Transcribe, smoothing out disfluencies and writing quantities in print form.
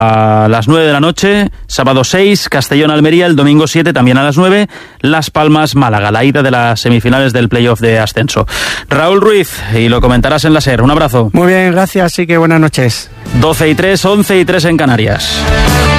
a las 9 de la noche, sábado 6, Castellón-Almería, el domingo 7, también a las 9, Las Palmas-Málaga, la ida de las semifinales del playoff de ascenso. Raúl Ruiz, y lo comentarás en la SER. Un abrazo. Muy bien, gracias, sí que buenas noches. 12:03, 11:03 en Canarias.